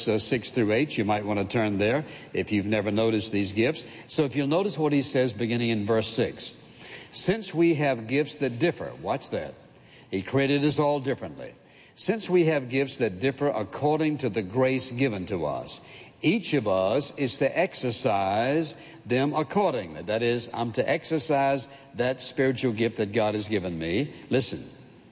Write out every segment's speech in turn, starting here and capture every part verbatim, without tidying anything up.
verse uh, six through eight. You might want to turn there if you've never noticed these gifts. So if you'll notice what he says beginning in verse six. Since we have gifts that differ, watch that. He created us all differently. Since we have gifts that differ according to the grace given to us, each of us is to exercise them accordingly. That is, I'm to exercise that spiritual gift that God has given me. Listen,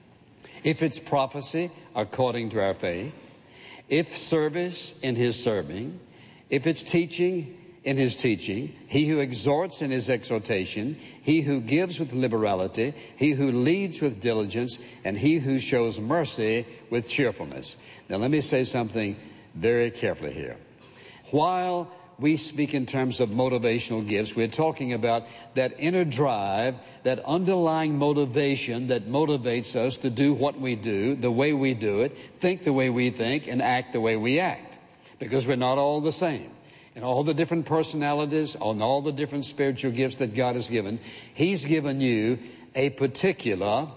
if it's prophecy, according to our faith. If service, in his serving. If it's teaching, in his teaching. He who exhorts, in his exhortation. He who gives with liberality. He who leads with diligence. And he who shows mercy with cheerfulness. Now let me say something very carefully here. While we speak in terms of motivational gifts, we're talking about that inner drive, that underlying motivation that motivates us to do what we do, the way we do it, think the way we think, and act the way we act. Because we're not all the same. And all the different personalities, and all the different spiritual gifts that God has given, He's given you a particular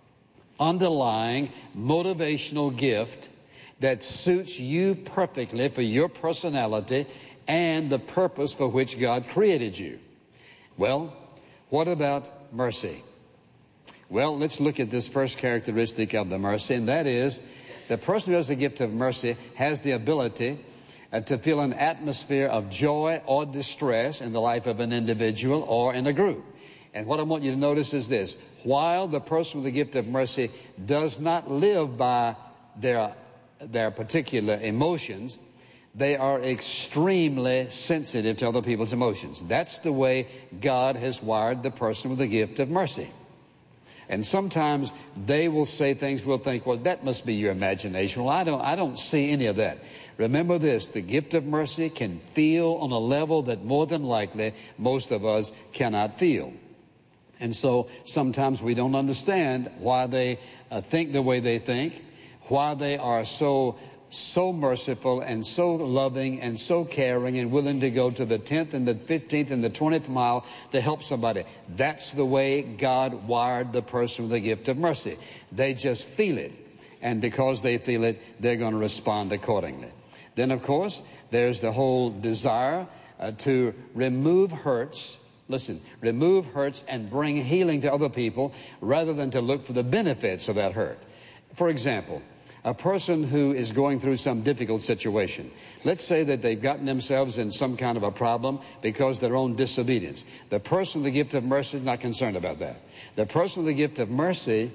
underlying motivational gift that suits you perfectly for your personality and the purpose for which God created you. Well, what about mercy? Well, let's look at this first characteristic of the mercy, and that is the person who has the gift of mercy has the ability uh, to feel an atmosphere of joy or distress in the life of an individual or in a group. And what I want you to notice is this. While the person with the gift of mercy does not live by their their particular emotions, they are extremely sensitive to other people's emotions. That's the way God has wired the person with the gift of mercy. And sometimes they will say things we'll think, well, that must be your imagination. Well, I don't, I don't see any of that. Remember this, the gift of mercy can feel on a level that more than likely most of us cannot feel. And so sometimes we don't understand why they uh, think the way they think, why they are so so merciful and so loving and so caring and willing to go to the tenth and the fifteenth and the twentieth mile to help somebody. That's the way God wired the person with the gift of mercy. They just feel it. And because they feel it, they're going to respond accordingly. Then, of course, there's the whole desire uh, to remove hurts. Listen, remove hurts and bring healing to other people rather than to look for the benefits of that hurt. For example, a person who is going through some difficult situation. Let's say that they've gotten themselves in some kind of a problem because of their own disobedience. The person with the gift of mercy is not concerned about that. The person with the gift of mercy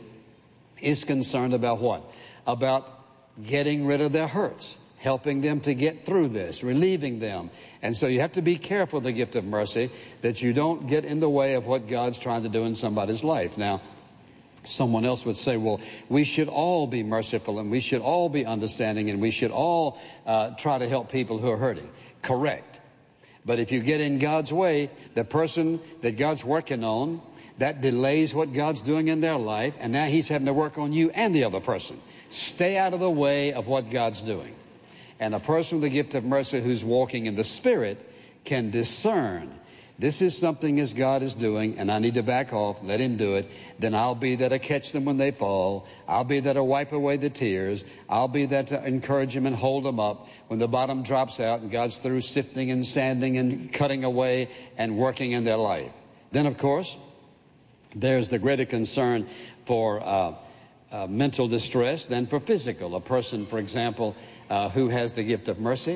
is concerned about what? About getting rid of their hurts, helping them to get through this, relieving them. And so you have to be careful with the gift of mercy that you don't get in the way of what God's trying to do in somebody's life. Now, someone else would say, well, we should all be merciful and we should all be understanding and we should all uh, try to help people who are hurting. Correct. But if you get in God's way, the person that God's working on, that delays what God's doing in their life, and now He's having to work on you and the other person. Stay out of the way of what God's doing. And a person with the gift of mercy who's walking in the Spirit can discern, this is something as God is doing, and I need to back off, let Him do it. Then I'll be there to catch them when they fall. I'll be there to wipe away the tears. I'll be there to encourage them and hold them up when the bottom drops out and God's through sifting and sanding and cutting away and working in their life. Then, of course, there's the greater concern for uh, uh, mental distress than for physical. A person, for example, uh, who has the gift of mercy,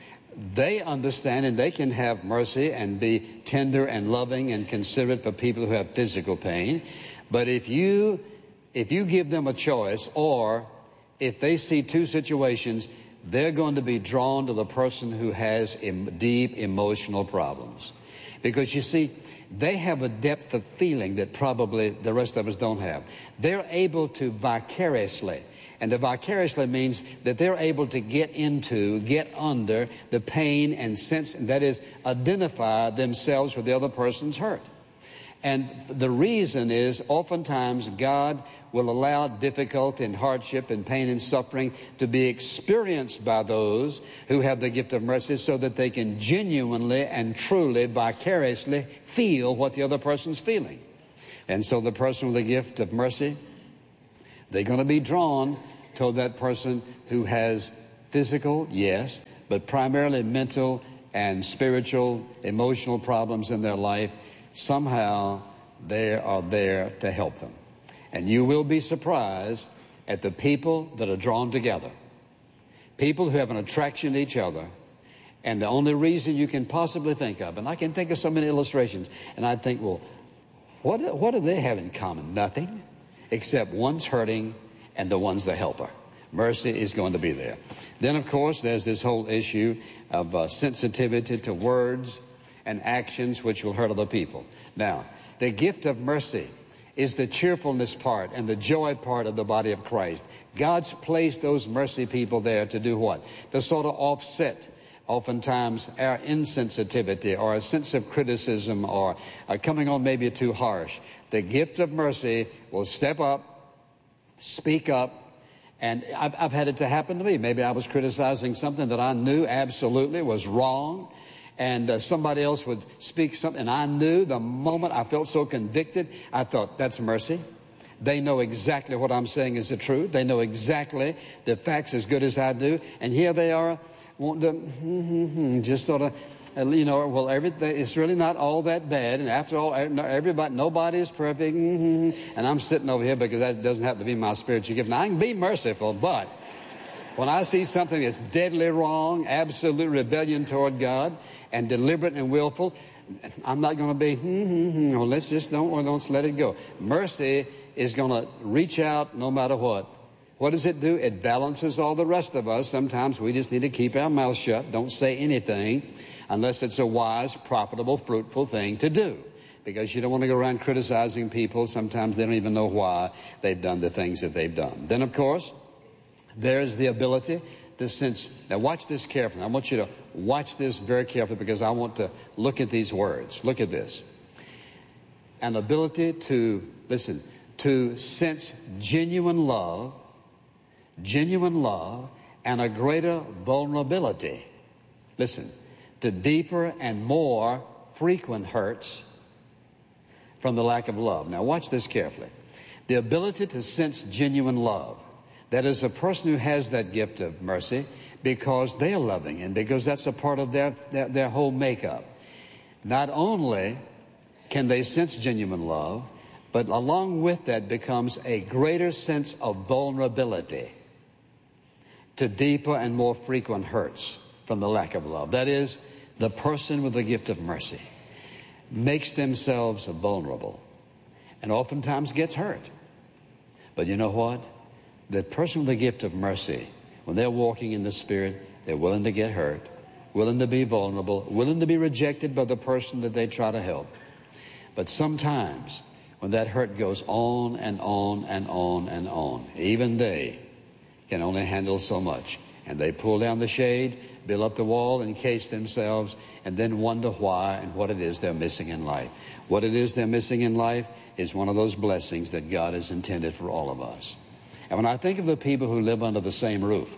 they understand and they can have mercy and be tender and loving and considerate for people who have physical pain. But if you, if you give them a choice, or if they see two situations, they're going to be drawn to the person who has em- deep emotional problems. Because you see, they have a depth of feeling that probably the rest of us don't have. They're able to vicariously, and to vicariously means that they're able to get into, get under the pain and sense, and that is, identify themselves with the other person's hurt. And the reason is, oftentimes God will allow difficulty and hardship and pain and suffering to be experienced by those who have the gift of mercy so that they can genuinely and truly, vicariously feel what the other person's feeling. And so the person with the gift of mercy, they're going to be drawn to that person who has physical, yes, but primarily mental and spiritual, emotional problems in their life, somehow they are there to help them. And you will be surprised at the people that are drawn together. People who have an attraction to each other, and the only reason you can possibly think of, and I can think of so many illustrations, and I think, well, what, what do they have in common? Nothing, except one's hurting and the one's the helper. Mercy is going to be there. Then, of course, there's this whole issue of uh, sensitivity to words and actions which will hurt other people. Now, the gift of mercy is the cheerfulness part and the joy part of the body of Christ. God's placed those mercy people there to do what? To sort of offset oftentimes our insensitivity or a sense of criticism or uh, coming on maybe too harsh. The gift of mercy will step up, speak up, and I've, I've had it to happen to me. Maybe I was criticizing something that I knew absolutely was wrong, and uh, somebody else would speak something, and I knew the moment I felt so convicted, I thought, that's mercy. They know exactly what I'm saying is the truth. They know exactly the facts as good as I do, and here they are wanting to just sort of, you know, well, everything, it's really not all that bad. And after all, everybody, nobody is perfect. And I'm sitting over here because that doesn't happen to be my spiritual gift. Now, I can be merciful, but when I see something that's deadly wrong, absolute rebellion toward God, and deliberate and willful, I'm not going to be, well, let's just don't, or don't let it go. Mercy is going to reach out no matter what. What does it do? It balances all the rest of us. Sometimes we just need to keep our mouth shut, don't say anything, unless it's a wise, profitable, fruitful thing to do. Because you don't want to go around criticizing people. Sometimes they don't even know why they've done the things that they've done. Then, of course, there's the ability to sense. Now, watch this carefully. I want you to watch this very carefully because I want to look at these words. Look at this. An ability to, listen, to sense genuine love, genuine love, and a greater vulnerability. Listen. To deeper and more frequent hurts from the lack of love. Now watch this carefully. The ability to sense genuine love. That is, a person who has that gift of mercy because they are loving and because that's a part of their, their, their whole makeup. Not only can they sense genuine love, but along with that becomes a greater sense of vulnerability to deeper and more frequent hurts from the lack of love. That is, the person with the gift of mercy makes themselves vulnerable and oftentimes gets hurt. But you know what? The person with the gift of mercy, when they're walking in the Spirit, they're willing to get hurt, willing to be vulnerable, willing to be rejected by the person that they try to help. But sometimes when that hurt goes on and on and on and on, even they can only handle so much. And they pull down the shade, build up the wall, encase themselves, and then wonder why and what it is they're missing in life. What it is they're missing in life is one of those blessings that God has intended for all of us. And when I think of the people who live under the same roof,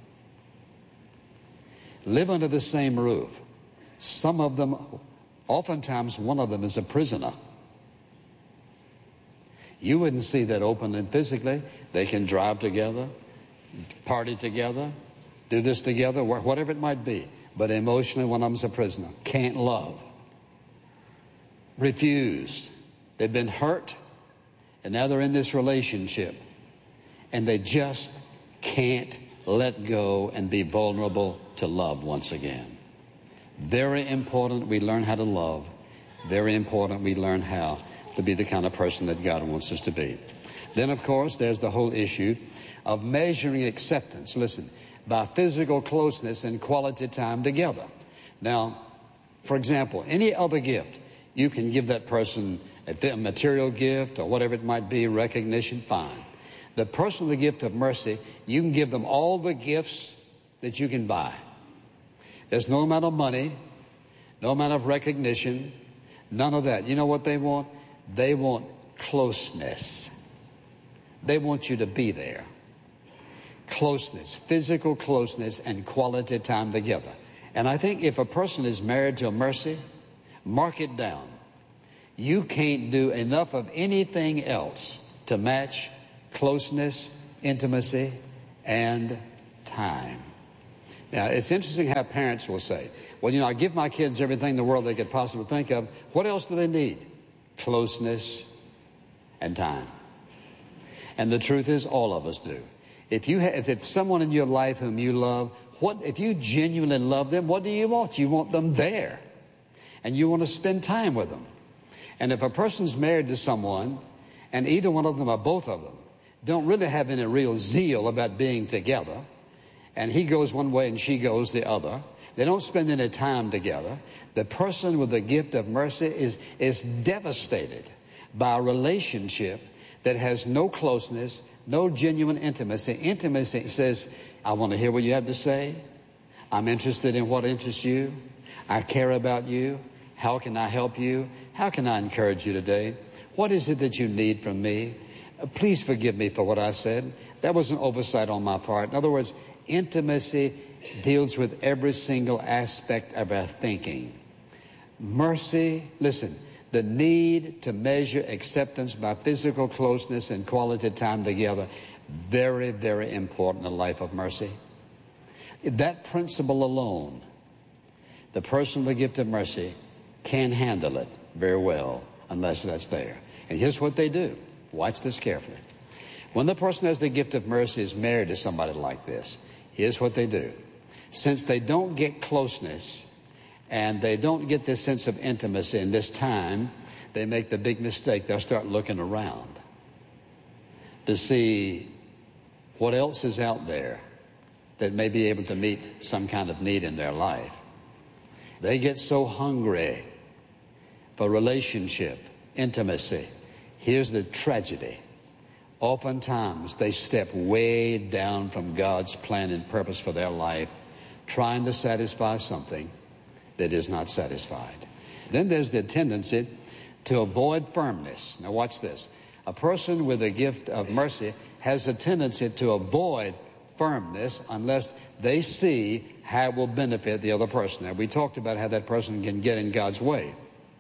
live under the same roof, some of them, oftentimes one of them is a prisoner. You wouldn't see that openly and physically. They can drive together, party together, do this together, whatever it might be. But emotionally, one of them's a prisoner. Can't love. Refused. They've been hurt, and now they're in this relationship. And they just can't let go and be vulnerable to love once again. Very important we learn how to love. Very important we learn how to be the kind of person that God wants us to be. Then, of course, there's the whole issue of measuring acceptance. Listen. By physical closeness and quality time together. Now, for example, any other gift, you can give that person a material gift or whatever it might be, recognition, fine. The person with the gift of mercy, you can give them all the gifts that you can buy. There's no amount of money, no amount of recognition, none of that. You know what they want? They want closeness. They want you to be there. Closeness, physical closeness, and quality time together. And I think if a person is married to a mercy, mark it down. You can't do enough of anything else to match closeness, intimacy, and time. Now, it's interesting how parents will say, well, you know, I give my kids everything in the world they could possibly think of. What else do they need? Closeness and time. And the truth is, all of us do. If you have, if it's someone in your life whom you love, what if you genuinely love them, what do you want? You want them there. And you want to spend time with them. And if a person's married to someone, and either one of them or both of them don't really have any real zeal about being together, and he goes one way and she goes the other, they don't spend any time together, the person with the gift of mercy is, is devastated by a relationship that has no closeness, no genuine intimacy. Intimacy says, I want to hear what you have to say. I'm interested in what interests you. I care about you. How can I help you? How can I encourage you today? What is it that you need from me? Uh, please forgive me for what I said. That was an oversight on my part. In other words, intimacy deals with every single aspect of our thinking. Mercy, listen, the need to measure acceptance by physical closeness and quality time together, very, very important in the life of mercy. That principle alone, the person with the gift of mercy can handle it very well unless that's there. And here's what they do. Watch this carefully. When the person who has the gift of mercy is married to somebody like this, here's what they do. Since they don't get closeness and they don't get this sense of intimacy in this time, they make the big mistake. They'll start looking around to see what else is out there that may be able to meet some kind of need in their life. They get so hungry for relationship, intimacy. Here's the tragedy. Oftentimes they step way down from God's plan and purpose for their life, trying to satisfy something that is not satisfied. Then there's the tendency to avoid firmness. Now watch this. A person with a gift of mercy has a tendency to avoid firmness unless they see how it will benefit the other person. Now, we talked about how that person can get in God's way.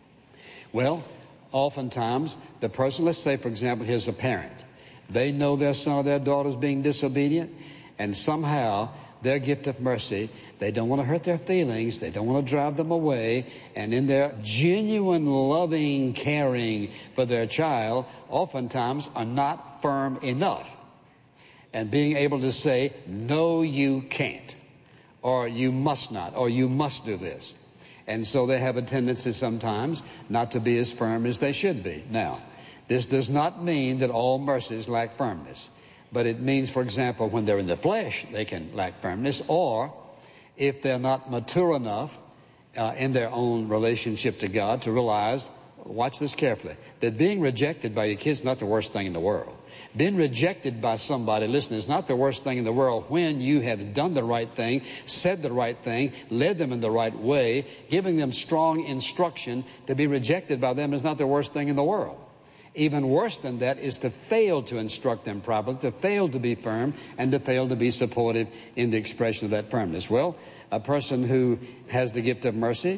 Well, oftentimes the person, let's say, for example, here's a parent. They know their son or their daughter is being disobedient, and somehow their gift of mercy, they don't want to hurt their feelings, they don't want to drive them away, and in their genuine loving caring for their child, oftentimes are not firm enough. And being able to say, no, you can't, or you must not, or you must do this. And so they have a tendency sometimes not to be as firm as they should be. Now, this does not mean that all mercies lack firmness. But it means, for example, when they're in the flesh, they can lack firmness. Or if they're not mature enough uh, in their own relationship to God to realize, watch this carefully, that being rejected by your kids is not the worst thing in the world. Being rejected by somebody, listen, is not the worst thing in the world when you have done the right thing, said the right thing, led them in the right way, giving them strong instruction. To be rejected by them is not the worst thing in the world. Even worse than that is to fail to instruct them properly, to fail to be firm, and to fail to be supportive in the expression of that firmness. Well, a person who has the gift of mercy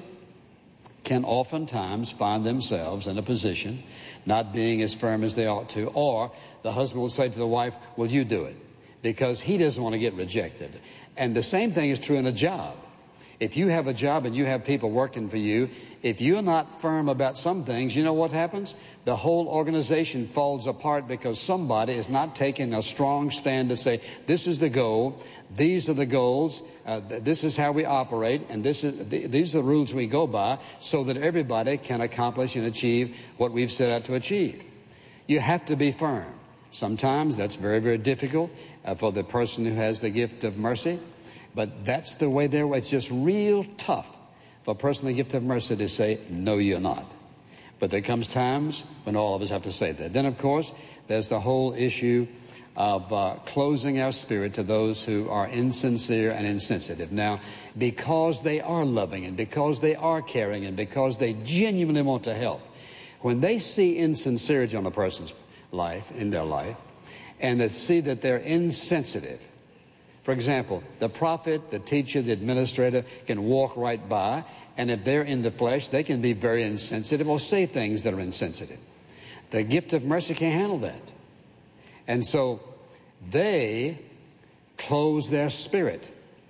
can oftentimes find themselves in a position not being as firm as they ought to, or the husband will say to the wife, will you do it? Because he doesn't want to get rejected. And the same thing is true in a job. If you have a job and you have people working for you, if you're not firm about some things, you know what happens? The whole organization falls apart because somebody is not taking a strong stand to say, this is the goal, these are the goals, uh, this is how we operate, and this is th these are the rules we go by, so that everybody can accomplish and achieve what we've set out to achieve. You have to be firm. Sometimes that's very, very difficult uh, for the person who has the gift of mercy. But that's the way they're, it's just real tough for a person with the gift of mercy to say, no, you're not. But there comes times when all of us have to say that. Then, of course, there's the whole issue of uh, closing our spirit to those who are insincere and insensitive. Now, because they are loving and because they are caring and because they genuinely want to help, when they see insincerity on a person's life, in their life, and they see that they're insensitive. For example, the prophet, the teacher, the administrator can walk right by, and if they're in the flesh, they can be very insensitive or say things that are insensitive. The gift of mercy can't handle that. And so they close their spirit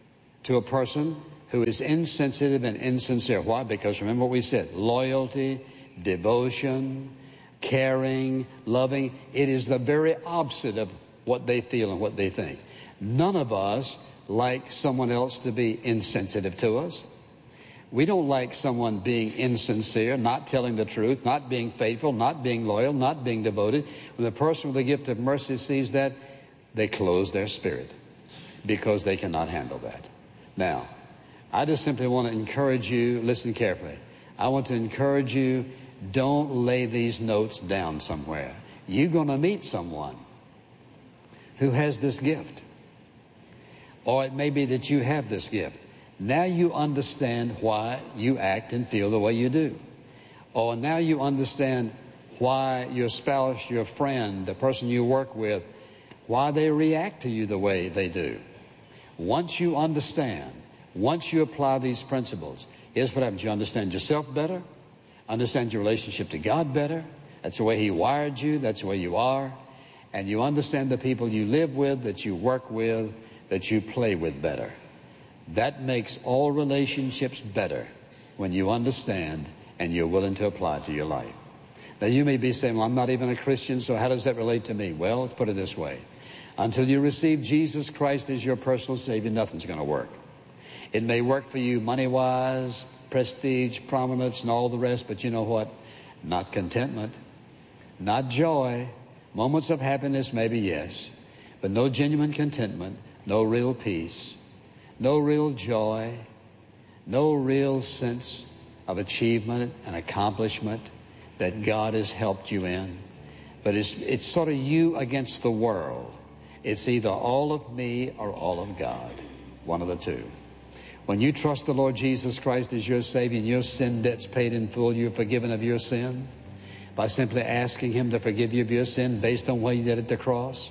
to a person who is insensitive and insincere. Why? Because remember what we said, loyalty, devotion, caring, loving, it is the very opposite of what they feel and what they think. None of us like someone else to be insensitive to us. We don't like someone being insincere, not telling the truth, not being faithful, not being loyal, not being devoted. When the person with the gift of mercy sees that, they close their spirit because they cannot handle that. Now, I just simply want to encourage you, listen carefully. I want to encourage you, don't lay these notes down somewhere. You're going to meet someone who has this gift. Or it may be that you have this gift. Now you understand why you act and feel the way you do. Or now you understand why your spouse, your friend, the person you work with, why they react to you the way they do. Once you understand, once you apply these principles, here's what happens. You understand yourself better, understand your relationship to God better. That's the way He wired you. That's the way you are. And you understand the people you live with, that you work with, that you play with better. That makes all relationships better when you understand and you're willing to apply it to your life. Now you may be saying, well, I'm not even a Christian, so how does that relate to me? Well, let's put it this way. Until you receive Jesus Christ as your personal Savior, nothing's going to work. It may work for you money-wise, prestige, prominence, and all the rest, but you know what? Not contentment, not joy. Moments of happiness, maybe yes, but no genuine contentment, no real peace, no real joy, no real sense of achievement and accomplishment that God has helped you in. But it's, it's sort of you against the world. It's either all of me or all of God, one of the two. When you trust the Lord Jesus Christ as your Savior and your sin debt's paid in full, you're forgiven of your sin by simply asking Him to forgive you of your sin based on what He did at the cross,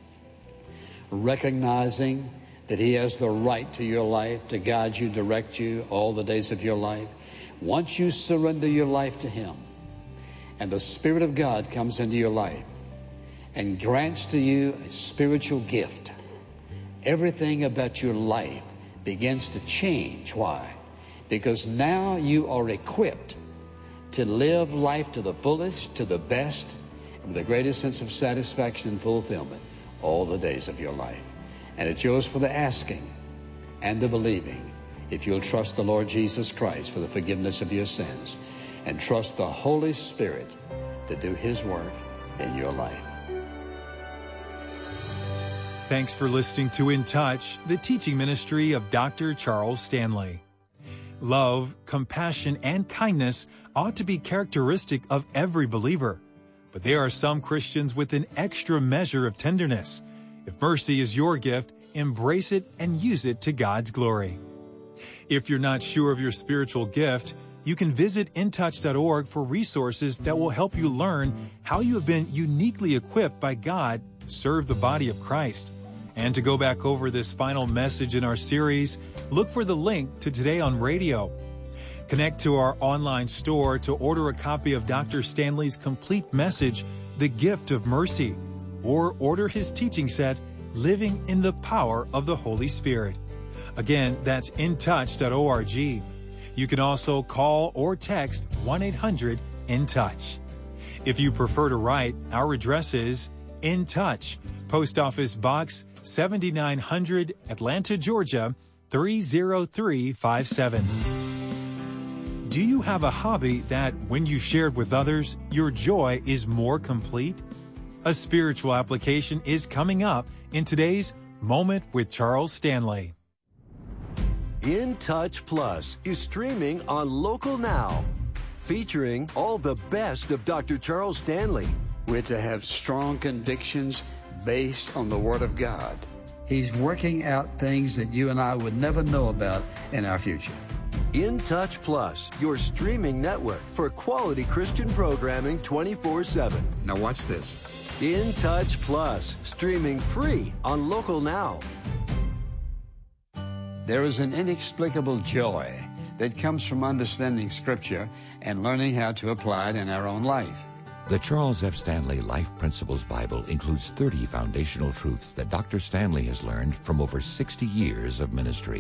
recognizing that He has the right to your life to guide you, direct you all the days of your life. Once you surrender your life to Him and the Spirit of God comes into your life and grants to you a spiritual gift, everything about your life begins to change. Why? Because now you are equipped to live life to the fullest, to the best, and with the greatest sense of satisfaction and fulfillment all the days of your life. And it's yours for the asking and the believing if you'll trust the Lord Jesus Christ for the forgiveness of your sins and trust the Holy Spirit to do His work in your life. Thanks for listening to In Touch, the teaching ministry of Doctor Charles Stanley. Love, compassion, and kindness ought to be characteristic of every believer. But there are some Christians with an extra measure of tenderness. If mercy is your gift, embrace it and use it to God's glory. If you're not sure of your spiritual gift, you can visit in touch dot org for resources that will help you learn how you have been uniquely equipped by God to serve the body of Christ. And to go back over this final message in our series, look for the link to Today on Radio. Connect to our online store to order a copy of Doctor Stanley's complete message, The Gift of Mercy, or order his teaching set, Living in the Power of the Holy Spirit. Again, that's in touch dot org. You can also call or text one eight hundred in touch. If you prefer to write, our address is In Touch, Post Office Box seventy-nine hundred, Atlanta, Georgia, three zero three five seven. Do you have a hobby that, when you shared with others, your joy is more complete? A spiritual application is coming up in today's Moment with Charles Stanley. In Touch Plus is streaming on Local Now, featuring all the best of Doctor Charles Stanley. We're to have strong convictions based on the Word of God. He's working out things that you and I would never know about in our future. In Touch Plus, your streaming network for quality Christian programming twenty-four seven. Now watch this. In Touch Plus, streaming free on Local Now. There is an inexplicable joy that comes from understanding Scripture and learning how to apply it in our own life. The Charles F. Stanley Life Principles Bible includes thirty foundational truths that Doctor Stanley has learned from over sixty years of ministry.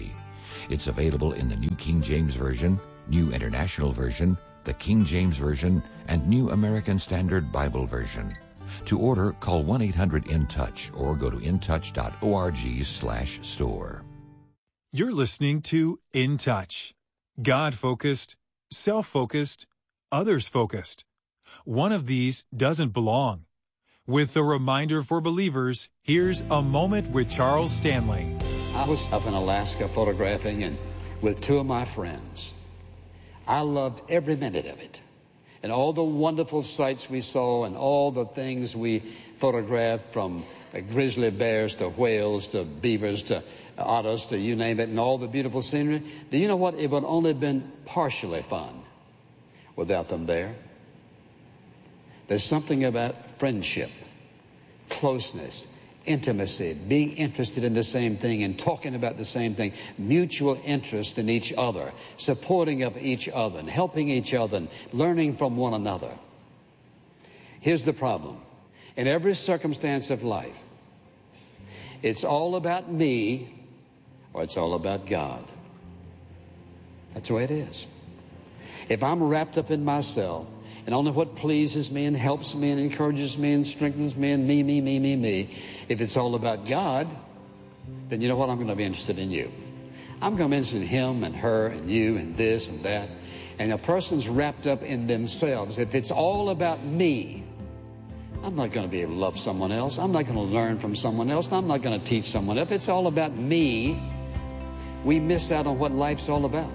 It's available in the New King James Version, New International Version, the King James Version, and New American Standard Bible Version. To order, call one eight hundred in touch or go to intouch dot org slash store. You're listening to In Touch. God-focused, self-focused, others-focused. One of these doesn't belong. With a reminder for believers, here's A Moment with Charles Stanley. I was up in Alaska photographing and with two of my friends. I loved every minute of it. And all the wonderful sights we saw and all the things we photographed, from grizzly bears to whales to beavers to otters to you name it, and all the beautiful scenery. Do you know what? It would only have been partially fun without them there. There's something about friendship, closeness, intimacy, being interested in the same thing and talking about the same thing, mutual interest in each other, supporting of each other, and helping each other, and learning from one another. Here's the problem. In every circumstance of life, it's all about me or it's all about God. That's the way it is. If I'm wrapped up in myself and only what pleases me and helps me and encourages me and strengthens me and me, me, me, me, me, if it's all about God, then you know what? I'm going to be interested in you. I'm going to be interested in him and her and you and this and that. And a person's wrapped up in themselves. If it's all about me, I'm not going to be able to love someone else. I'm not going to learn from someone else. I'm not going to teach someone else. If it's all about me, we miss out on what life's all about.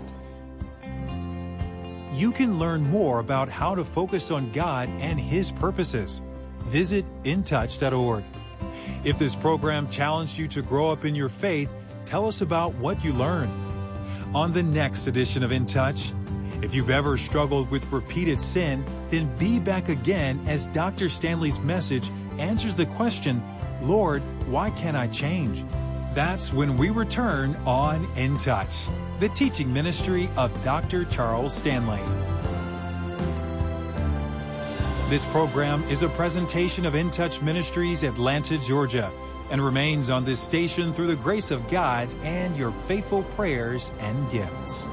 You can learn more about how to focus on God and His purposes. Visit in touch dot org. If this program challenged you to grow up in your faith, tell us about what you learned. On the next edition of In Touch, if you've ever struggled with repeated sin, then be back again as Doctor Stanley's message answers the question, Lord, why can't I change? That's when we return on In Touch, the teaching ministry of Doctor Charles Stanley. This program is a presentation of In Touch Ministries, Atlanta, Georgia, and remains on this station through the grace of God and your faithful prayers and gifts.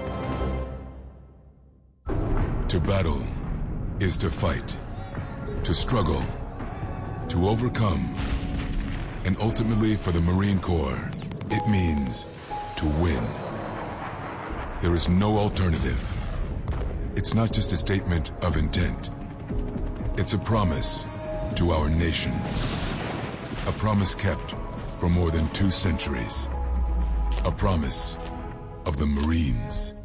To battle is to fight, to struggle, to overcome, and ultimately for the Marine Corps, it means to win. There is no alternative. It's not just a statement of intent. It's a promise to our nation. A promise kept for more than two centuries. A promise of the Marines.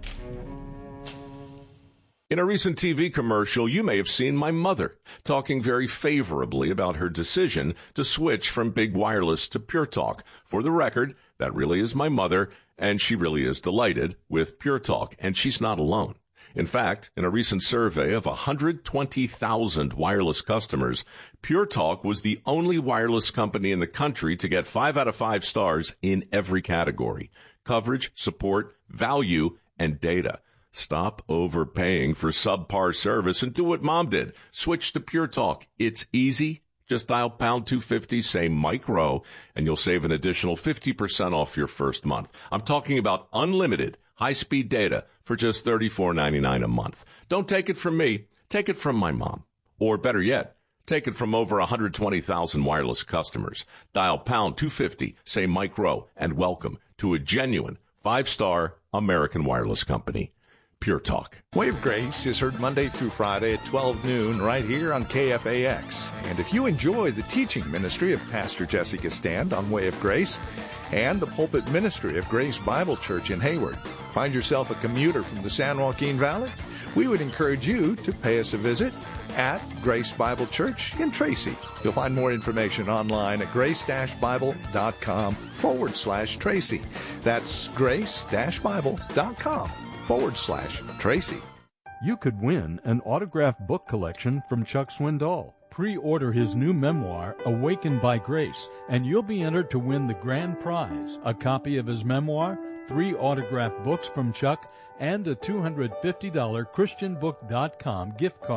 In a recent T V commercial, you may have seen my mother talking very favorably about her decision to switch from Big Wireless to Pure Talk. For the record, that really is my mother, and she really is delighted with Pure Talk, and she's not alone. In fact, in a recent survey of one hundred twenty thousand wireless customers, Pure Talk was the only wireless company in the country to get five out of five stars in every category: coverage, support, value, and data. Stop overpaying for subpar service and do what Mom did. Switch to Pure Talk. It's easy. Just dial pound two fifty, say Mike Rowe, and you'll save an additional fifty percent off your first month. I'm talking about unlimited high-speed data for just thirty-four ninety-nine a month. Don't take it from me. Take it from my mom. Or better yet, take it from over one hundred twenty thousand wireless customers. Dial pound two fifty, say Mike Rowe, and welcome to a genuine five-star American wireless company. Pure Talk. Way of Grace is heard Monday through Friday at twelve noon right here on K F A X. And if you enjoy the teaching ministry of Pastor Jessica Stand on Way of Grace and the pulpit ministry of Grace Bible Church in Hayward, find yourself a commuter from the San Joaquin Valley, we would encourage you to pay us a visit at Grace Bible Church in Tracy. You'll find more information online at grace-bible.com forward slash Tracy. That's grace-bible.com forward slash Tracy. You could win an autographed book collection from Chuck Swindoll. Pre-order his new memoir, Awakened by Grace, and you'll be entered to win the grand prize, a copy of his memoir, three autographed books from Chuck, and a two hundred fifty dollars Christian Book dot com gift card.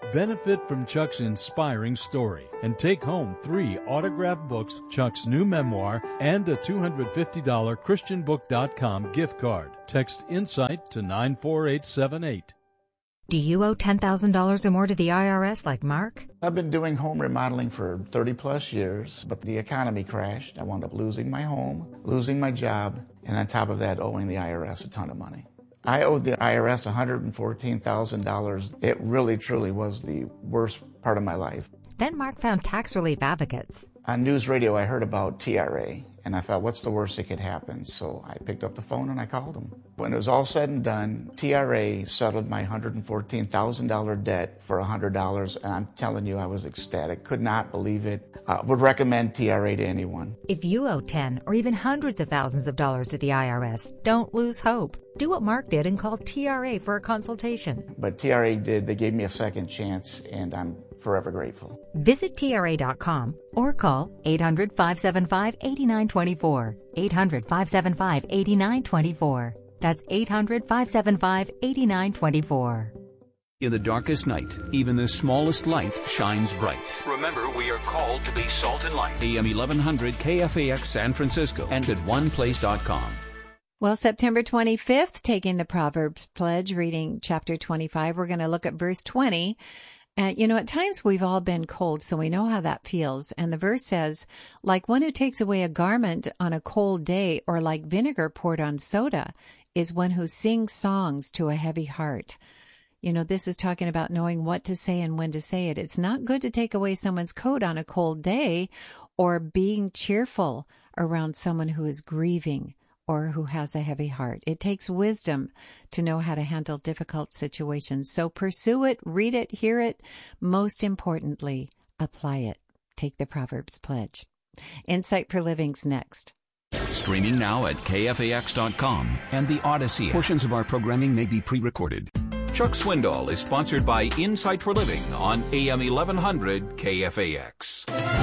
Benefit from Chuck's inspiring story and take home three autographed books, Chuck's new memoir, and a two hundred fifty dollars Christian book dot com gift card. Text INSIGHT to nine four eight seven eight. Do you owe ten thousand dollars or more to the I R S like Mark? I've been doing home remodeling for thirty plus years, but the economy crashed. I wound up losing my home, losing my job, and on top of that, owing the I R S a ton of money. I owed the I R S one hundred fourteen thousand dollars. It really, truly was the worst part of my life. Then Mark found tax relief advocates. On news radio, I heard about T R A, and I thought, what's the worst that could happen? So I picked up the phone and I called them. When it was all said and done, T R A settled my one hundred fourteen thousand dollars debt for one hundred dollars, and I'm telling you, I was ecstatic. Could not believe it. Uh, would recommend T R A to anyone. If you owe ten or even hundreds of thousands of dollars to the I R S, don't lose hope. Do what Mark did and call T R A for a consultation. But T R A did. They gave me a second chance, and I'm forever grateful. Visit T R A dot com or call eight hundred, five seven five, eight nine two four. eight hundred, five seven five, eight nine two four. That's eight hundred, five seven five, eight nine two four. In the darkest night, even the smallest light shines bright. Remember, we are called to be salt and light. A M eleven hundred K F A X San Francisco and at one place dot com. Well, September twenty-fifth, taking the Proverbs Pledge, reading chapter twenty-five, we're going to look at verse twenty. And, you know, at times we've all been cold, so we know how that feels. And the verse says, like one who takes away a garment on a cold day, or like vinegar poured on soda, is one who sings songs to a heavy heart. You know, this is talking about knowing what to say and when to say it. It's not good to take away someone's coat on a cold day, or being cheerful around someone who is grieving or who has a heavy heart. It takes wisdom to know how to handle difficult situations. So pursue it, read it, hear it. Most importantly, apply it. Take the Proverbs Pledge. Insight for Living's next. Streaming now at K F A X dot com and the Odyssey. Portions of our programming may be pre-recorded. Chuck Swindoll is sponsored by Insight for Living on A M eleven hundred K F A X.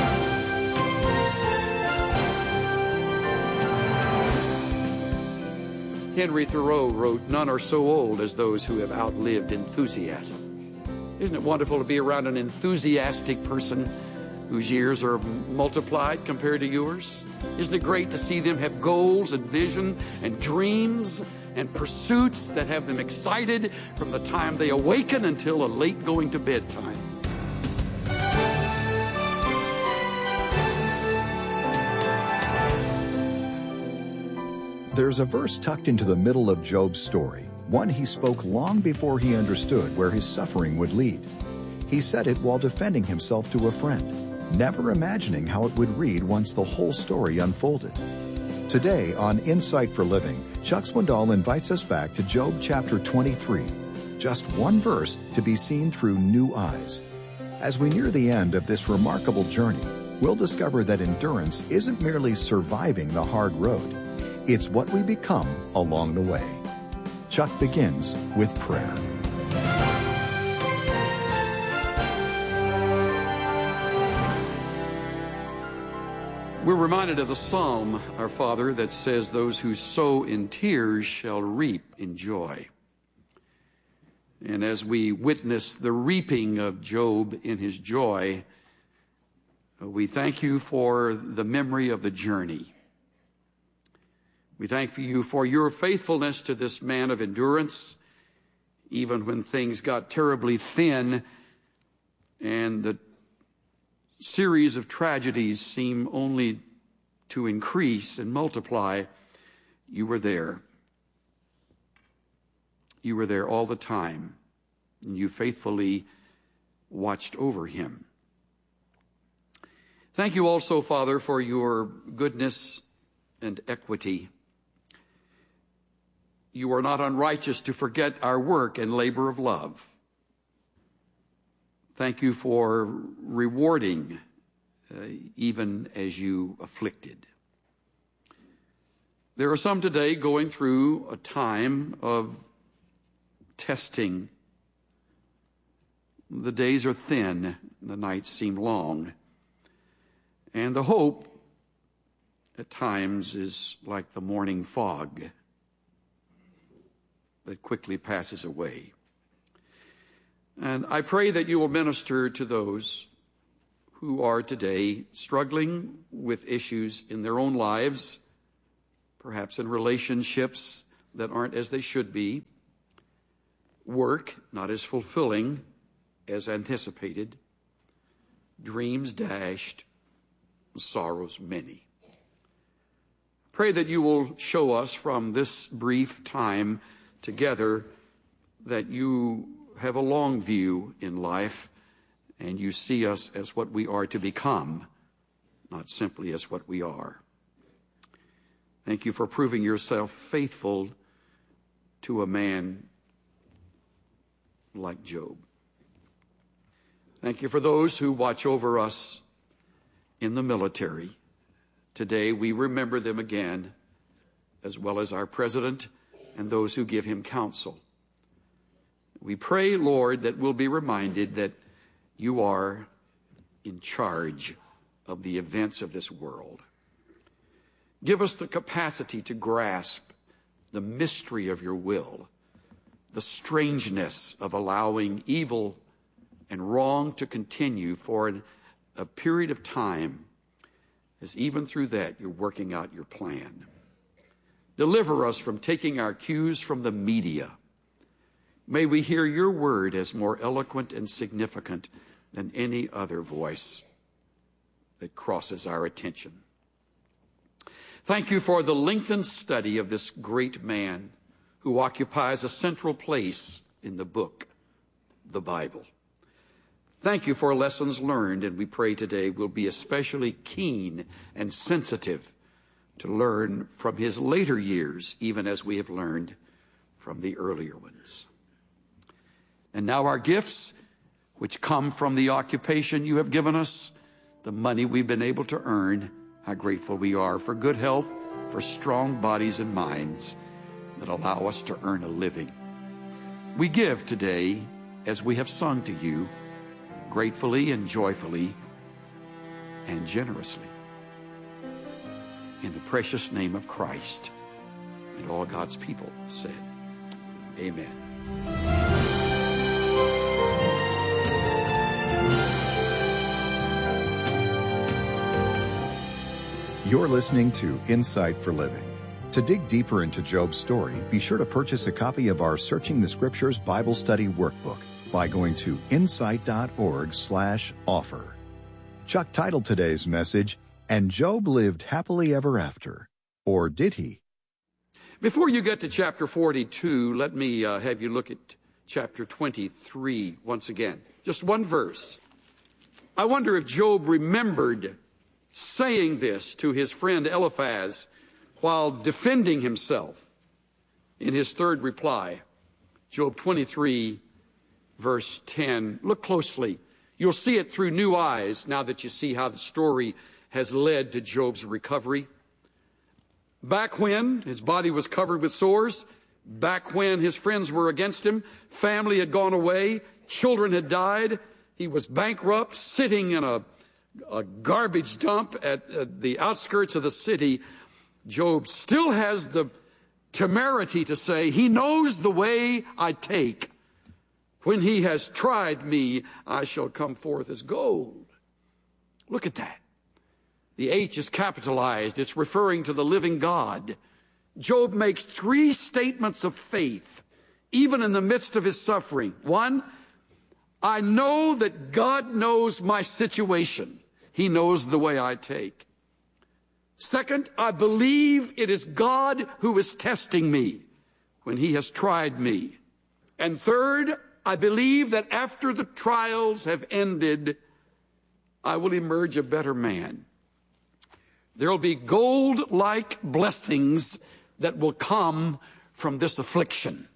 Henry Thoreau wrote, "None are so old as those who have outlived enthusiasm." Isn't it wonderful to be around an enthusiastic person whose years are multiplied compared to yours? Isn't it great to see them have goals and vision and dreams and pursuits that have them excited from the time they awaken until a late going to bed time? There's a verse tucked into the middle of Job's story, one he spoke long before he understood where his suffering would lead. He said it while defending himself to a friend, never imagining how it would read once the whole story unfolded. Today on Insight for Living, Chuck Swindoll invites us back to Job chapter twenty-three, just one verse to be seen through new eyes. As we near the end of this remarkable journey, we'll discover that endurance isn't merely surviving the hard road. It's what we become along the way. Chuck begins with prayer. We're reminded of the psalm, our Father, that says, "Those who sow in tears shall reap in joy." And as we witness the reaping of Job in his joy, we thank you for the memory of the journey. We thank you for your faithfulness to this man of endurance, even when things got terribly thin and the series of tragedies seem only to increase and multiply. You were there. You were there all the time, and you faithfully watched over him. Thank you also, Father, for your goodness and equity. You are not unrighteous to forget our work and labor of love. Thank you for rewarding uh, even as you afflicted. There are some today going through a time of testing. The days are thin, the nights seem long, and the hope at times is like the morning fog that quickly passes away. And I pray that you will minister to those who are today struggling with issues in their own lives, perhaps in relationships that aren't as they should be, work not as fulfilling as anticipated, dreams dashed, sorrows many. Pray that you will show us from this brief time together that you have a long view in life and you see us as what we are to become, not simply as what we are. Thank you for proving yourself faithful to a man like Job. Thank you for those who watch over us in the military. Today we remember them again, as well as our president and those who give him counsel. We pray, Lord, that we'll be reminded that you are in charge of the events of this world. Give us the capacity to grasp the mystery of your will, the strangeness of allowing evil and wrong to continue for an, a period of time, as even through that you're working out your plan. Deliver us from taking our cues from the media. May we hear your word as more eloquent and significant than any other voice that crosses our attention. Thank you for the lengthened study of this great man who occupies a central place in the book, the Bible. Thank you for lessons learned, and we pray today we'll be especially keen and sensitive to learn from his later years, even as we have learned from the earlier ones. And now our gifts, which come from the occupation you have given us, the money we've been able to earn. How grateful we are for good health, for strong bodies and minds that allow us to earn a living. We give today as we have sung to you, gratefully and joyfully and generously. In the precious name of Christ, and all God's people said, amen. You're listening to Insight for Living. To dig deeper into Job's story, be sure to purchase a copy of our Searching the Scriptures Bible Study Workbook by going to insight.org slash offer. Chuck titled today's message, And Job Lived Happily Ever After. Or did he? Before you get to chapter forty-two, let me uh, have you look at chapter twenty-three once again. Just one verse. I wonder if Job remembered saying this to his friend Eliphaz while defending himself in his third reply. Job twenty-three, verse ten. Look closely. You'll see it through new eyes now that you see how the story has led to Job's recovery. Back when his body was covered with sores, back when his friends were against him, family had gone away, children had died, he was bankrupt, sitting in a a garbage dump at uh, the outskirts of the city, Job still has the temerity to say, he knows the way I take. When he has tried me, I shall come forth as gold. Look at that. The H is capitalized. It's referring to the living God. Job makes three statements of faith, even in the midst of his suffering. One, I know that God knows my situation. He knows the way I take. Second, I believe it is God who is testing me when he has tried me. And third, I believe that after the trials have ended, I will emerge a better man. There will be gold-like blessings that will come from this affliction.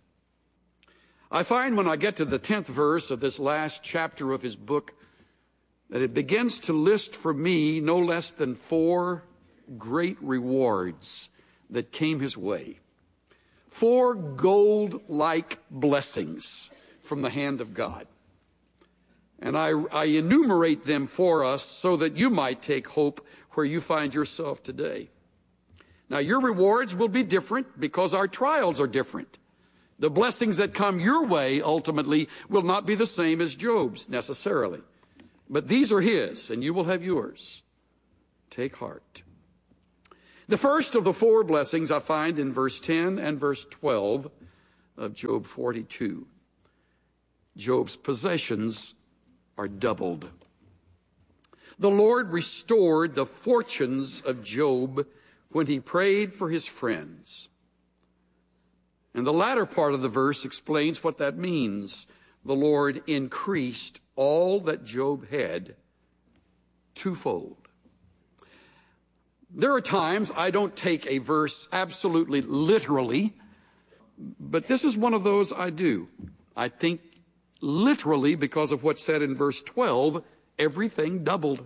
I find when I get to the tenth verse of this last chapter of his book, that it begins to list for me no less than four great rewards that came his way. Four gold-like blessings from the hand of God. And I, I enumerate them for us so that you might take hope where you find yourself today. Now, your rewards will be different because our trials are different. The blessings that come your way ultimately will not be the same as Job's necessarily. But these are his, and you will have yours. Take heart. The first of the four blessings I find in verse ten and verse twelve of Job forty-two. Job's possessions are doubled. The Lord restored the fortunes of Job when he prayed for his friends. And the latter part of the verse explains what that means. The Lord increased all that Job had twofold. There are times I don't take a verse absolutely literally, but this is one of those I do. I think literally because of what's said in verse twelve, everything doubled.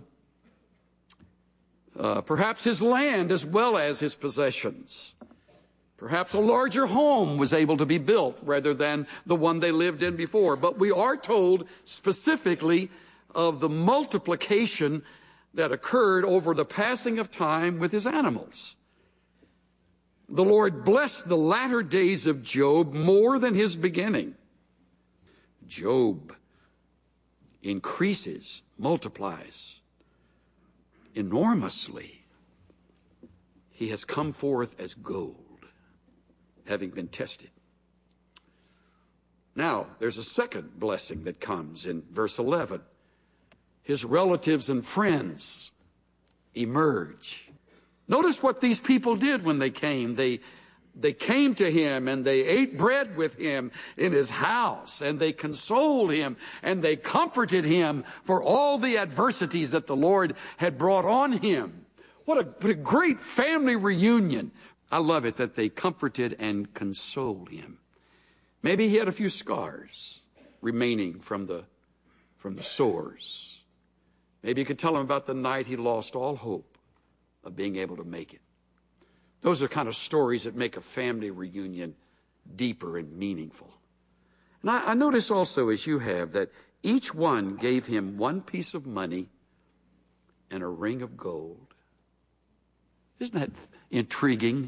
Uh, perhaps his land as well as his possessions. Perhaps a larger home was able to be built rather than the one they lived in before. But we are told specifically of the multiplication that occurred over the passing of time with his animals. The Lord blessed the latter days of Job more than his beginning. Job increases, multiplies enormously. He has come forth as gold, having been tested. Now, there's a second blessing that comes in verse eleven. His relatives and friends emerge. Notice what these people did when they came. They, they came to him and they ate bread with him in his house, and they consoled him and they comforted him for all the adversities that the Lord had brought on him. What a, what a great family reunion. I love it that they comforted and consoled him. Maybe he had a few scars remaining from the, from the sores. Maybe you could tell him about the night he lost all hope of being able to make it. Those are kind of stories that make a family reunion deeper and meaningful. And I, I notice also, as you have, that each one gave him one piece of money and a ring of gold. Isn't that intriguing?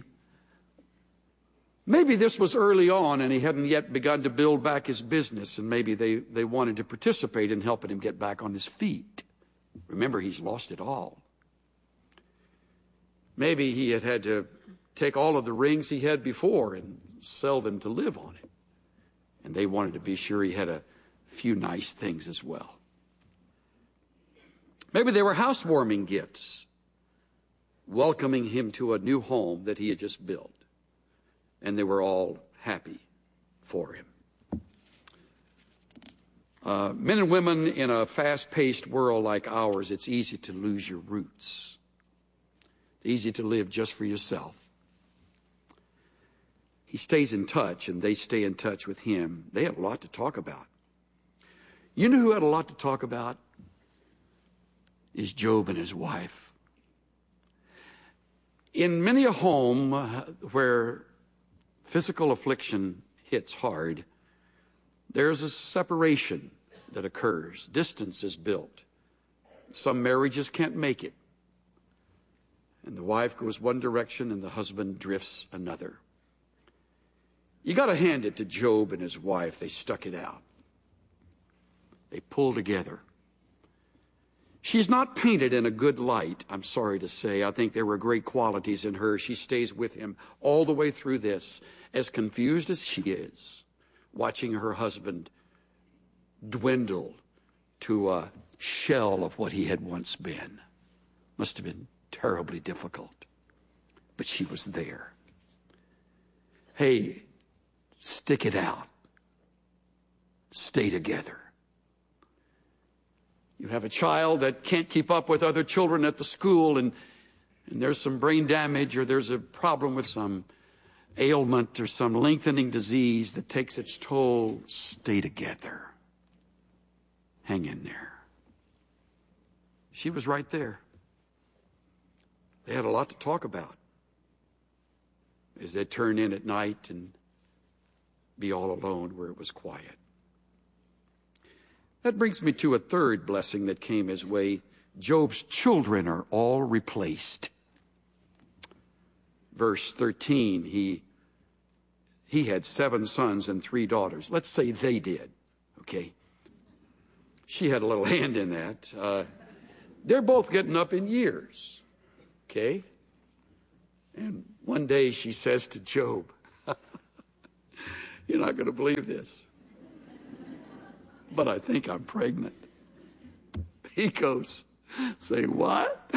Maybe this was early on and he hadn't yet begun to build back his business, and maybe they, they wanted to participate in helping him get back on his feet. Remember, he's lost it all. Maybe he had had to take all of the rings he had before and sell them to live on it. And they wanted to be sure he had a few nice things as well. Maybe they were housewarming gifts, welcoming him to a new home that he had just built. And they were all happy for him. Uh, men and women in a fast-paced world like ours, it's easy to lose your roots. It's easy to live just for yourself. He stays in touch, and they stay in touch with him. They had a lot to talk about. You know who had a lot to talk about? Is Job and his wife. In many a home where physical affliction hits hard, there's a separation that occurs. Distance is built. Some marriages can't make it. And the wife goes one direction and the husband drifts another. You got to hand it to Job and his wife. They stuck it out. They pulled together. She's not painted in a good light, I'm sorry to say. I think there were great qualities in her. She stays with him all the way through this, as confused as she is, watching her husband dwindle to a shell of what he had once been. Must have been terribly difficult. But she was there. Hey, stick it out. Stay together. You have a child that can't keep up with other children at the school, and, and there's some brain damage, or there's a problem with some ailment or some lengthening disease that takes its toll. Stay together. Hang in there. She was right there. They had a lot to talk about as they turn in at night and be all alone where it was quiet. That brings me to a third blessing that came his way. Job's children are all replaced. Verse thirteen, he he had seven sons and three daughters. Let's say they did, okay? She had a little hand in that. Uh, they're both getting up in years, okay? And one day she says to Job, you're not going to believe this, but I think I'm pregnant. He goes, say what?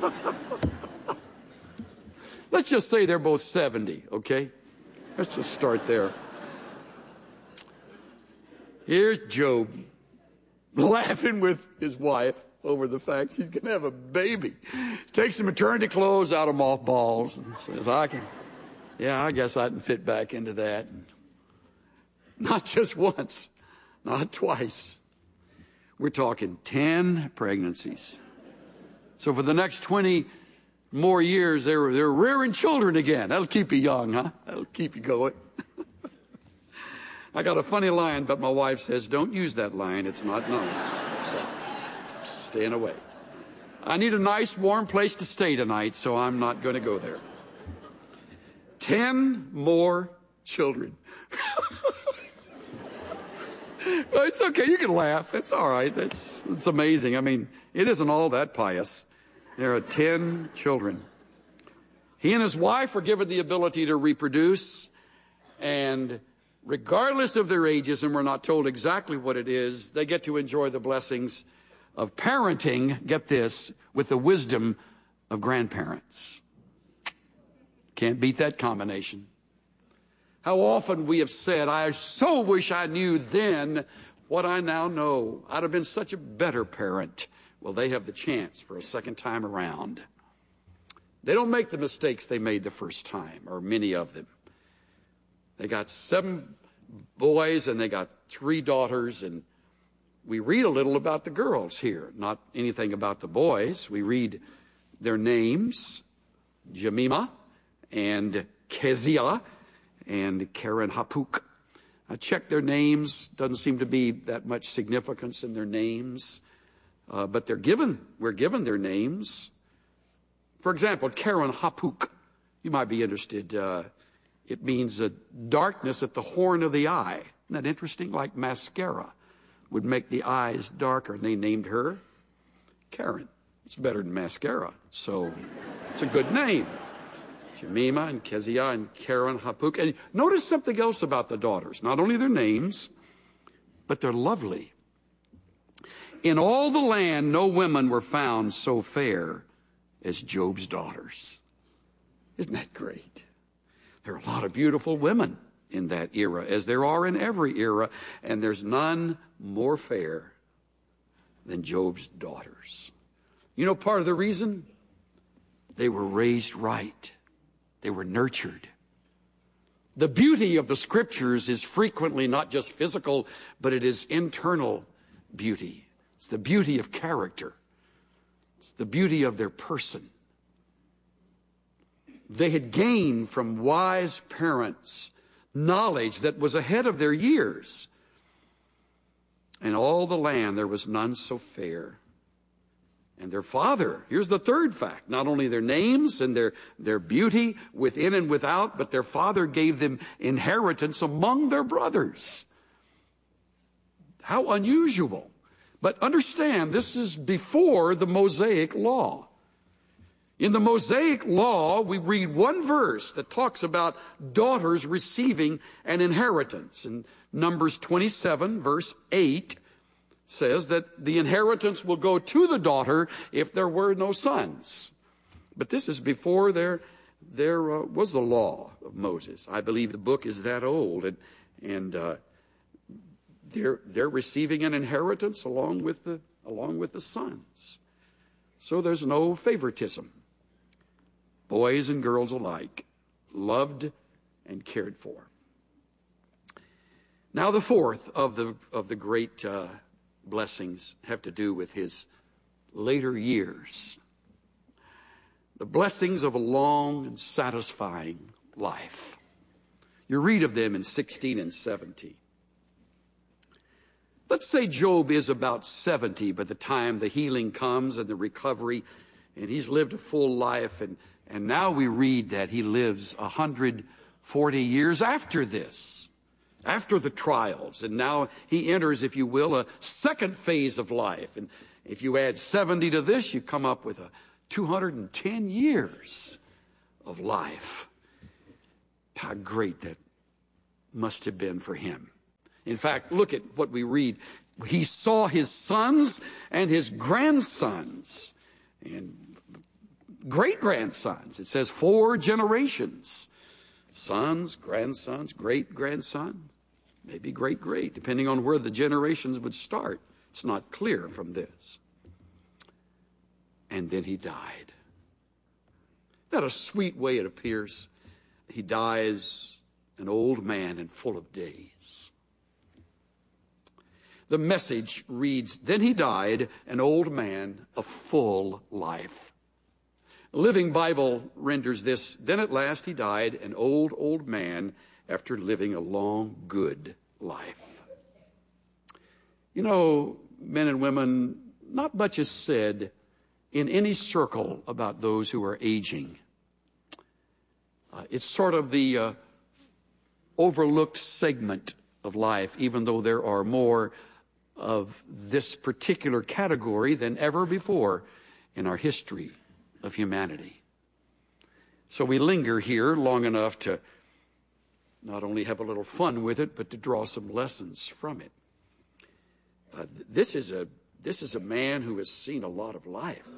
Let's just say they're both seventy, okay? Let's just start there. Here's Job laughing with his wife over the fact she's going to have a baby. Takes some maternity clothes out of mothballs and says, I can, yeah, I guess I can fit back into that. And not just once, not twice. We're talking ten pregnancies. So for the next twenty more years, they're, they're rearing children again. That'll keep you young, huh? That'll keep you going. I got a funny line, but my wife says, don't use that line. It's not nice. So, staying away. I need a nice, warm place to stay tonight, so I'm not going to go there. Ten more children. Well, it's okay. You can laugh. It's all right. It's, it's amazing. I mean, it isn't all that pious. There are ten children. He and his wife were given the ability to reproduce, and regardless of their ages, and we're not told exactly what it is, they get to enjoy the blessings of parenting, get this, with the wisdom of grandparents. Can't beat that combination. How often we have said, I so wish I knew then what I now know. I'd have been such a better parent. Well, they have the chance for a second time around. They don't make the mistakes they made the first time, or many of them. They got seven boys and they got three daughters, and we read a little about the girls here, not anything about the boys. We read their names, Jemima and Keziah and Karen Hapuk. I checked their names. Doesn't seem to be that much significance in their names. Uh, but they're given, we're given their names. For example, Karen Hapuk, you might be interested. Uh, it means a darkness at the horn of the eye. Isn't that interesting? Like mascara would make the eyes darker. And they named her Karen. It's better than mascara. So it's a good name. Jemima and Keziah and Karen Hapuk. And notice something else about the daughters. Not only their names, but they're lovely. In all the land, no women were found so fair as Job's daughters. Isn't that great? There are a lot of beautiful women in that era, as there are in every era, and there's none more fair than Job's daughters. You know part of the reason? They were raised right. They were nurtured. The beauty of the scriptures is frequently not just physical, but it is internal beauty. It's the beauty of character. It's the beauty of their person. They had gained from wise parents knowledge that was ahead of their years. In all the land there was none so fair. And their father, here's the third fact, not only their names and their, their beauty within and without, but their father gave them inheritance among their brothers. How unusual. But understand, this is before the Mosaic Law. In the Mosaic Law, we read one verse that talks about daughters receiving an inheritance. And Numbers twenty-seven, verse eight, says that the inheritance will go to the daughter if there were no sons. But this is before there, there uh, was the law of Moses. I believe the book is that old, and, and uh, they're, they're receiving an inheritance along with the, along with the sons. So there's no favoritism. Boys and girls alike, loved and cared for. Now the fourth of the, of the great uh, blessings have to do with his later years. The blessings of a long and satisfying life. You read of them in sixteen and seventeen. Let's say Job is about seventy by the time the healing comes and the recovery, and he's lived a full life, and, and now we read that he lives one hundred forty years after this, after the trials. And now he enters, if you will, a second phase of life. And if you add seventy to this, you come up with a two hundred ten years of life. How great that must have been for him. In fact, look at what we read. He saw his sons and his grandsons and great-grandsons. It says four generations. Sons, grandsons, great-grandson, maybe great-great, depending on where the generations would start. It's not clear from this. And then he died. Isn't that a sweet way it appears? He dies an old man and full of days. The Message reads, then he died an old man of full life. Living Bible renders this, then at last he died an old, old man after living a long, good life. You know, men and women, not much is said in any circle about those who are aging. Uh, it's sort of the uh, overlooked segment of life, even though there are more of this particular category than ever before in our history of humanity. So we linger here long enough to not only have a little fun with it, but to draw some lessons from it. Uh, this is a this is a man who has seen a lot of life.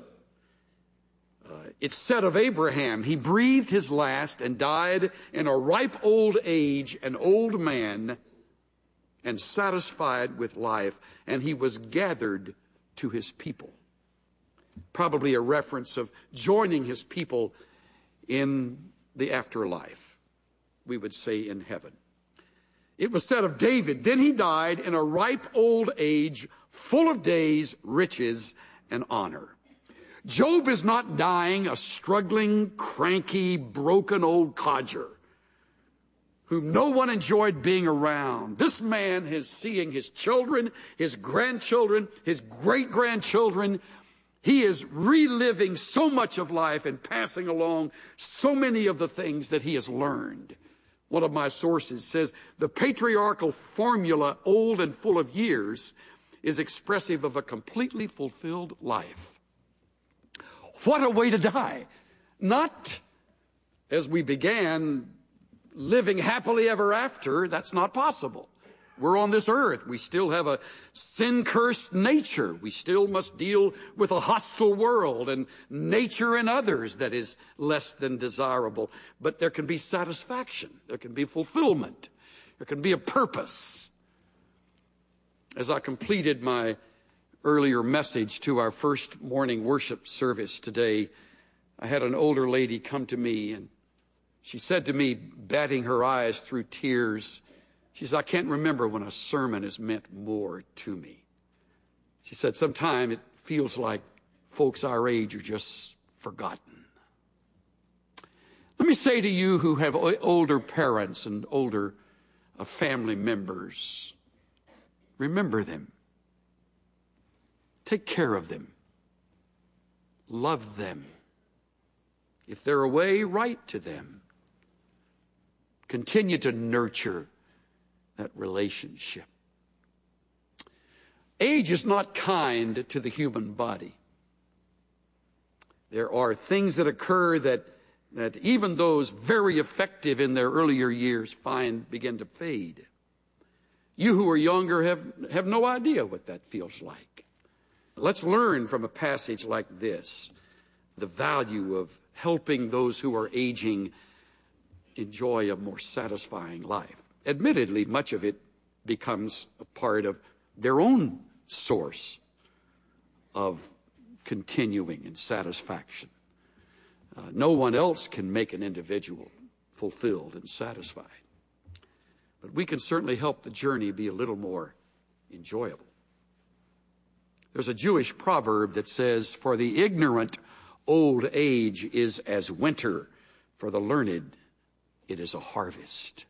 Uh, it's said of Abraham, he breathed his last and died in a ripe old age, an old man, and satisfied with life, and he was gathered to his people. Probably a reference of joining his people in the afterlife, we would say in heaven. It was said of David, then he died in a ripe old age, full of days, riches, and honor. Job is not dying a struggling, cranky, broken old codger whom no one enjoyed being around. This man is seeing his children, his grandchildren, his great-grandchildren. He is reliving so much of life and passing along so many of the things that he has learned. One of my sources says the patriarchal formula, old and full of years, is expressive of a completely fulfilled life. What a way to die. Not as we began, living happily ever after. That's not possible. We're on this earth. We still have a sin-cursed nature. We still must deal with a hostile world and nature in others that is less than desirable. But there can be satisfaction. There can be fulfillment. There can be a purpose. As I completed my earlier message to our first morning worship service today, I had an older lady come to me, and she said to me, batting her eyes through tears, she said, I can't remember when a sermon has meant more to me. She said, sometimes it feels like folks our age are just forgotten. Let me say to you who have older parents and older uh, family members, remember them. Take care of them. Love them. If they're away, write to them. Continue to nurture that relationship. Age is not kind to the human body. There are things that occur that, that even those very effective in their earlier years find begin to fade. You who are younger have, have no idea what that feels like. Let's learn from a passage like this the value of helping those who are aging enjoy a more satisfying life. Admittedly, much of it becomes a part of their own source of continuing and satisfaction. Uh, no one else can make an individual fulfilled and satisfied. But we can certainly help the journey be a little more enjoyable. There's a Jewish proverb that says, for the ignorant, old age is as winter. For the learned, it is a harvest.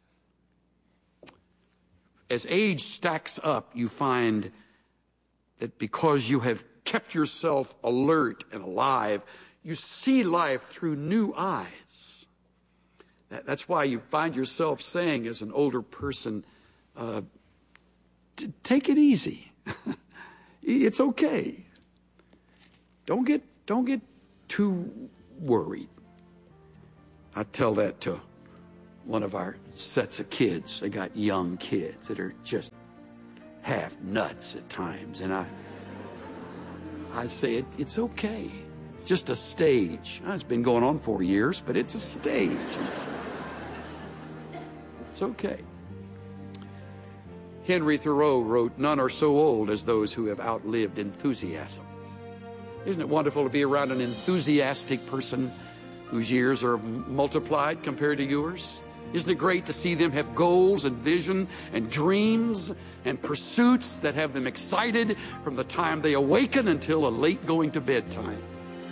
As age stacks up, you find that because you have kept yourself alert and alive, you see life through new eyes. That's why you find yourself saying as an older person, uh, t- take it easy. It's okay. Don't get, don't get too worried. I tell that to one of our sets of kids. They got young kids that are just half nuts at times. And I, I say, it, it's okay. Just a stage. It's been going on for years, but it's a stage. It's, it's okay. Henry Thoreau wrote, "None are so old as those who have outlived enthusiasm." Isn't it wonderful to be around an enthusiastic person whose years are multiplied compared to yours? Isn't it great to see them have goals and vision and dreams and pursuits that have them excited from the time they awaken until a late going to bed time?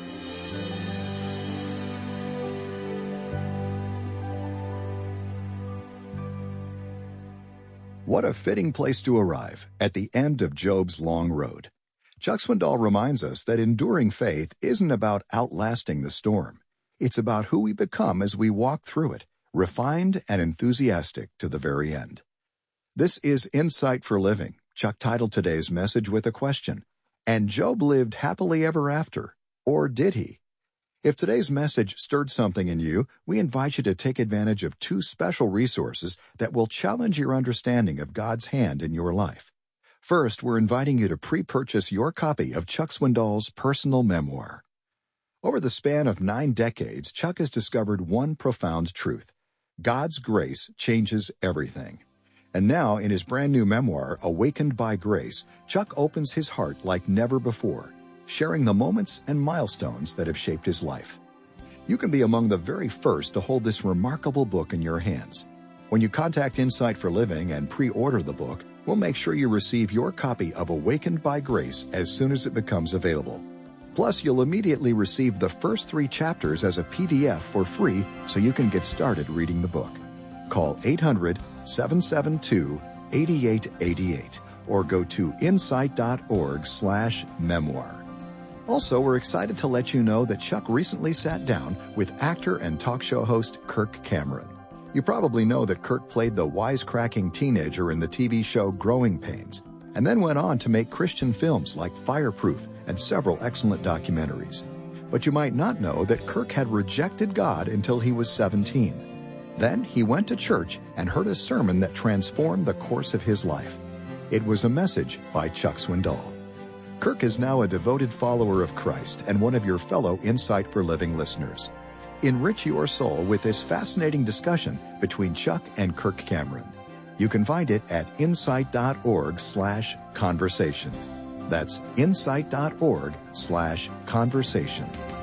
What a fitting place to arrive at the end of Job's long road. Chuck Swindoll reminds us that enduring faith isn't about outlasting the storm. It's about who we become as we walk through it, refined and enthusiastic to the very end. This is Insight for Living. Chuck titled today's message with a question. And Job lived happily ever after, or did he? If today's message stirred something in you, we invite you to take advantage of two special resources that will challenge your understanding of God's hand in your life. First, we're inviting you to pre-purchase your copy of Chuck Swindoll's personal memoir. Over the span of nine decades, Chuck has discovered one profound truth. God's grace changes everything. And now, in his brand new memoir, Awakened by Grace, Chuck opens his heart like never before, sharing the moments and milestones that have shaped his life. You can be among the very first to hold this remarkable book in your hands. When you contact Insight for Living and pre-order the book, we'll make sure you receive your copy of Awakened by Grace as soon as it becomes available. Plus, you'll immediately receive the first three chapters as a P D F for free so you can get started reading the book. Call eight hundred, seven seven two, eight eight eight eight or go to insight.org slash memoir. Also, we're excited to let you know that Chuck recently sat down with actor and talk show host Kirk Cameron. You probably know that Kirk played the wisecracking teenager in the T V show Growing Pains, and then went on to make Christian films like Fireproof and several excellent documentaries. But you might not know that Kirk had rejected God until he was seventeen. Then he went to church and heard a sermon that transformed the course of his life. It was a message by Chuck Swindoll. Kirk is now a devoted follower of Christ and one of your fellow Insight for Living listeners. Enrich your soul with this fascinating discussion between Chuck and Kirk Cameron. You can find it at insight.org slash conversation. That's insight.org slash conversation.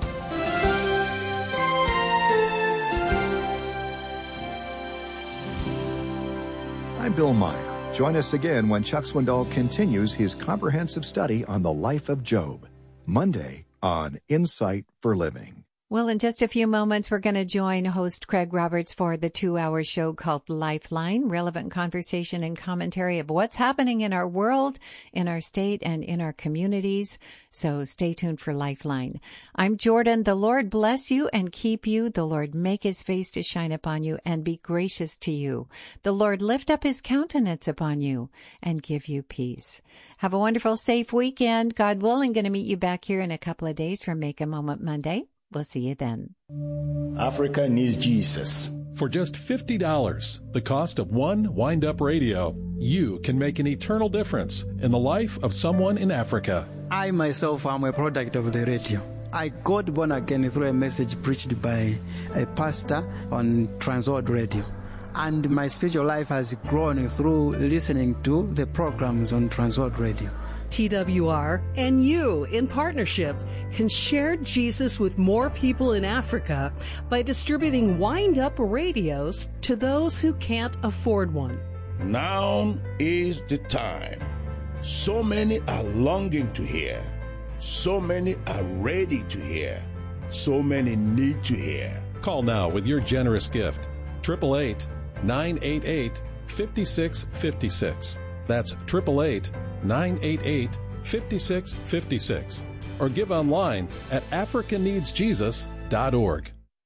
I'm Bill Meyer. Join us again when Chuck Swindoll continues his comprehensive study on the life of Job, Monday on Insight for Living. Well, in just a few moments, we're going to join host Craig Roberts for the two-hour show called Lifeline, relevant conversation and commentary of what's happening in our world, in our state, and in our communities. So stay tuned for Lifeline. I'm Jordan. The Lord bless you and keep you. The Lord make his face to shine upon you and be gracious to you. The Lord lift up his countenance upon you and give you peace. Have a wonderful, safe weekend. God willing, going to meet you back here in a couple of days for Make a Moment Monday. We'll see you then. Africa needs Jesus. For just fifty dollars, the cost of one wind-up radio, you can make an eternal difference in the life of someone in Africa. I myself am a product of the radio. I got born again through a message preached by a pastor on Transworld Radio. And my spiritual life has grown through listening to the programs on Transworld Radio. T W R and you, in partnership, can share Jesus with more people in Africa by distributing wind-up radios to those who can't afford one. Now is the time. So many are longing to hear. So many are ready to hear. So many need to hear. Call now with your generous gift. eight eight eight, nine eight eight, five six five six. That's eight eight eight, nine eight eight, five six five six. Or give online at africa needs jesus dot org.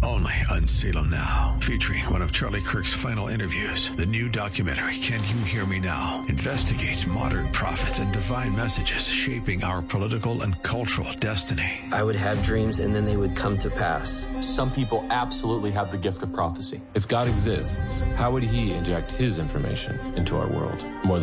only on Salem Now, featuring one of Charlie Kirk's final interviews. The new documentary, Can You Hear Me Now?, investigates modern prophets and divine messages shaping our political and cultural destiny. I would have dreams and then they would come to pass. Some people absolutely have the gift of prophecy. If God exists, how would he inject his information into our world? More than